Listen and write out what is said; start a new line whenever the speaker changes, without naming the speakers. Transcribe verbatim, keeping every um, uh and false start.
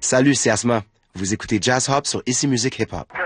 Salut, c'est Asma. Vous écoutez Jazz Hop sur Ici Musique Hip Hop.